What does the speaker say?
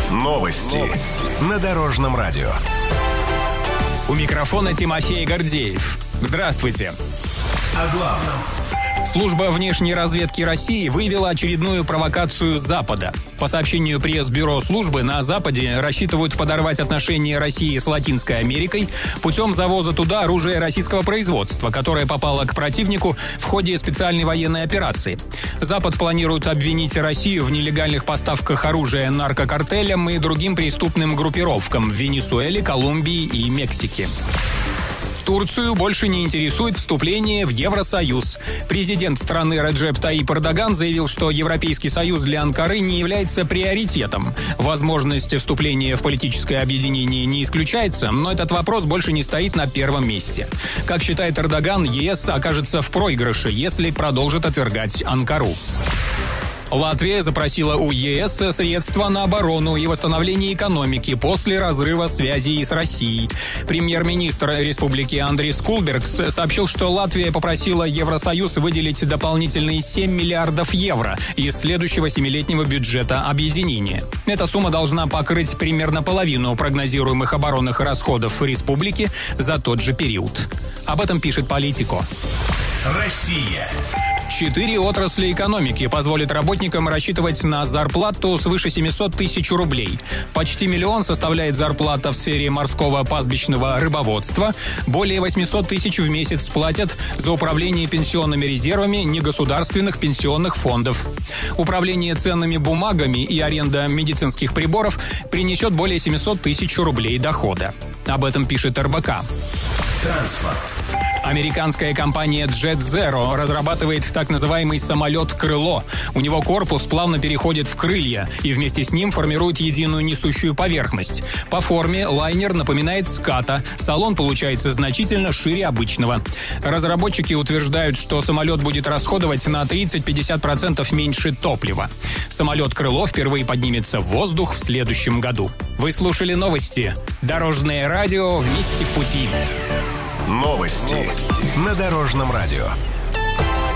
Новости на Дорожном радио. У микрофона Тимофей Гордеев. Здравствуйте. О главном. Служба внешней разведки России выявила очередную провокацию Запада. По сообщению пресс-бюро службы, на Западе рассчитывают подорвать отношения России с Латинской Америкой путем завоза туда оружия российского производства, которое попало к противнику в ходе специальной военной операции. Запад планирует обвинить Россию в нелегальных поставках оружия наркокартелям и другим преступным группировкам в Венесуэле, Колумбии и Мексике. Турцию больше не интересует вступление в Евросоюз. Президент страны Реджеп Таyyip Эрдоган заявил, что Европейский Союз для Анкары не является приоритетом. Возможность вступления в политическое объединение не исключается, но этот вопрос больше не стоит на первом месте. Как считает Эрдоган, ЕС окажется в проигрыше, если продолжит отвергать Анкару. Латвия запросила у ЕС средства на оборону и восстановление экономики после разрыва связей с Россией. Премьер-министр республики Андрис Кулбергс сообщил, что Латвия попросила Евросоюз выделить дополнительные 7 миллиардов евро из следующего 7-летнего бюджета объединения. Эта сумма должна покрыть примерно половину прогнозируемых оборонных расходов республики за тот же период. Об этом пишет Политико. Россия. 4 отрасли экономики позволят работникам рассчитывать на зарплату свыше 700 тысяч рублей. Почти 1 миллион составляет зарплата в сфере морского пастбищного рыбоводства. Более 800 тысяч в месяц платят за управление пенсионными резервами негосударственных пенсионных фондов. Управление ценными бумагами и аренда медицинских приборов принесет более 700 тысяч рублей дохода. Об этом пишет РБК. Транспорт. Американская компания Jet Zero разрабатывает так называемый самолет «Крыло». У него корпус плавно переходит в крылья и вместе с ним формирует единую несущую поверхность. По форме лайнер напоминает ската. Салон получается значительно шире обычного. Разработчики утверждают, что самолет будет расходовать на 30-50% меньше топлива. Самолет «Крыло» впервые поднимется в воздух в следующем году. Вы слушали новости. Дорожное радио «Вместе в пути». Новости на Дорожном радио.